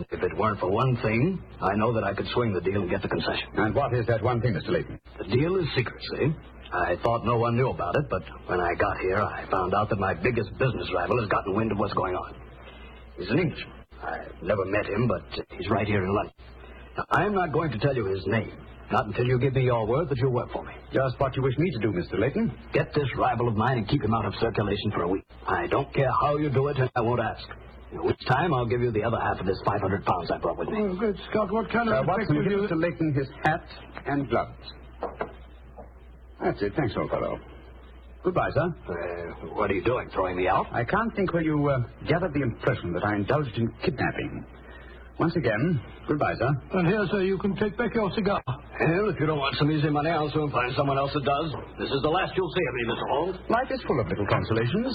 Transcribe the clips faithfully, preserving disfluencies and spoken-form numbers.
if it weren't for one thing, I know that I could swing the deal and get the concession. And what is that one thing, Mister Layton? The deal is secret, see? I thought no one knew about it, but when I got here, I found out that my biggest business rival has gotten wind of what's going on. He's an Englishman. I've never met him, but he's right here in London. Now, I'm not going to tell you his name, not until you give me your word that you'll work for me. Just what you wish me to do, Mister Layton. Get this rival of mine and keep him out of circulation for a week. I don't care how you do it, and I won't ask. Which time I'll give you the other half of this five hundred pounds I brought with me. Oh, good Scott, what kind of... Uh, Watson, give you... Mister Layton his hat and gloves. That's it. Thanks, old fellow. Goodbye, sir. Uh, what are you doing, throwing me out? I can't think where you uh, gathered the impression that I indulged in kidnapping. Once again, goodbye, sir. And here, sir, you can take back your cigar. Well, if you don't want some easy money, I'll soon find someone else that does. This is the last you'll see of me, Mister Holmes. Life is full of little consolations.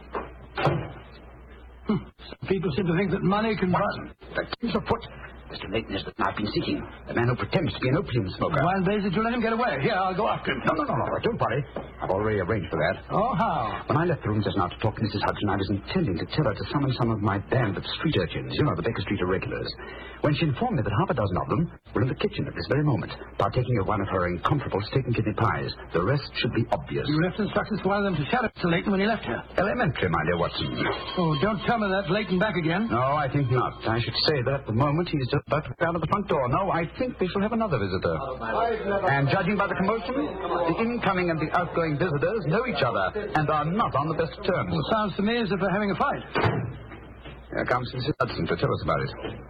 Hmm. Some people seem to think that money can... Watson, the king's afoot. Mister Layton is the man I've been seeking. The man who pretends to be an opium smoker. Why in blazes did you let him get away? Here, I'll go after him. No, no, no, no. Don't worry. I've already arranged for that. Oh, how? When I left the room just now to talk to Missus Hudson, I was intending to tell her to summon some of my band of street urchins. You know, the Baker Street irregulars. When she informed me that half a dozen of them were in the kitchen at this very moment, partaking of one of her incomparable steak and kidney pies. The rest should be obvious. You left instructions for one of them to shadow Mister Layton when he left here. Elementary, my dear Watson. Oh, don't tell me that Layton back again. No, I think not. I should say that at the moment he's just about to go out of the front door. No, I think we shall have another visitor. And judging by the commotion, the incoming and the outgoing visitors know each other and are not on the best terms. Well, sounds to me as if they're having a fight. Here comes Missus Hudson to tell us about it.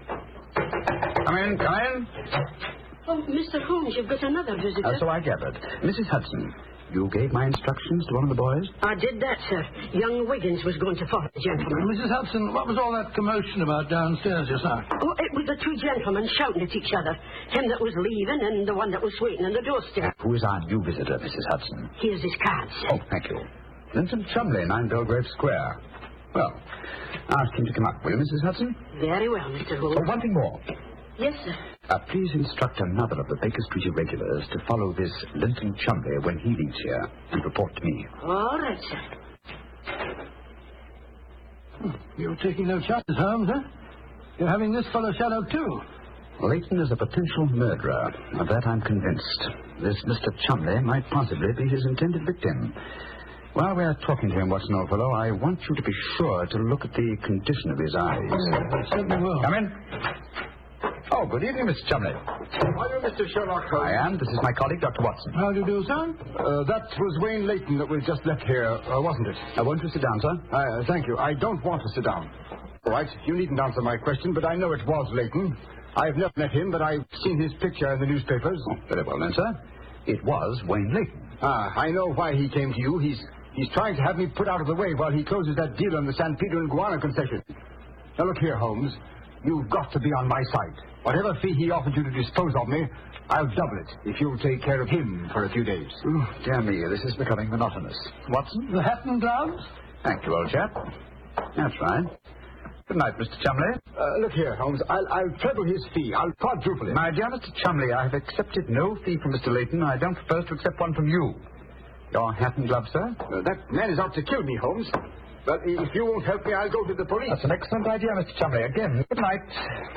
Come in, come in. Oh, Mister Holmes, you've got another visitor. Uh, so I gathered. Missus Hudson, you gave my instructions to one of the boys? I did that, sir. Young Wiggins was going to follow the gentleman. Missus Hudson, what was all that commotion about downstairs just now? Oh, it was the two gentlemen shouting at each other. Him that was leaving and the one that was waiting on the doorstep. Uh, who is our new visitor, Missus Hudson? Here's his card, sir. Oh, thank you. Linton Chumley, nine Belgrave Square. Well, ask him to come up, will you, Missus Hudson? Very well, Mister Holmes. Oh, one thing more. Yes, sir. Uh, please instruct another of the Baker Street irregulars to follow this Linton Chumley when he leaves here and report to me. All right, sir. Hmm. You're taking no chances, Holmes, huh? You're having this fellow shadowed, too. Layton is a potential murderer. Of that I'm convinced. This Mister Chumley might possibly be his intended victim. While we're talking to him, Watson, old fellow, I want you to be sure to look at the condition of his eyes. Yes, I certainly will. Come in. Oh, good evening, Mister Chumley. Are you Mister Sherlock Holmes? I am. This is my colleague, Doctor Watson. How do you do, sir? Uh, that was Wayne Layton that was just left here, uh, wasn't it? Uh, won't you sit down, sir? Uh, thank you. I don't want to sit down. All right, you needn't answer my question, but I know it was Layton. I've never met him, but I've seen his picture in the newspapers. Oh, very well, then, sir. It was Wayne Layton. Ah, I know why he came to you. He's he's trying to have me put out of the way while he closes that deal on the San Pedro and Guana concession. Now, look here, Holmes. You've got to be on my side. Whatever fee he offered you to dispose of me, I'll double it if you'll take care of him for a few days. Oh, dear me, this is becoming monotonous. Watson? The hat and gloves? Thank you, old chap. That's right. Good night, Mister Chumley. Uh, look here, Holmes. I'll, I'll treble his fee. I'll quadruple it. My dear Mister Chumley, I have accepted no fee from Mister Layton. I don't propose to accept one from you. Your hat and gloves, sir? Uh, that man is out to kill me, Holmes. But if you won't help me, I'll go to the police. That's an excellent idea, Mister Chumley. Again, good night.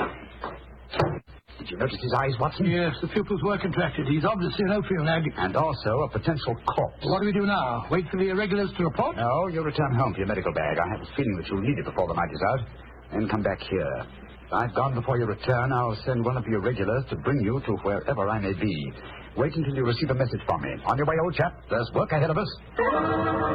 Did you notice his eyes, Watson? Yes, the pupils were contracted. He's obviously an opium addict. And also a potential corpse. What do we do now? Wait for the irregulars to report? No, you'll return home for your medical bag. I have a feeling that you'll need it before the night is out. Then come back here. If I've gone before you return, I'll send one of your regulars to bring you to wherever I may be. Wait until you receive a message from me. On your way, old chap. There's work ahead of us.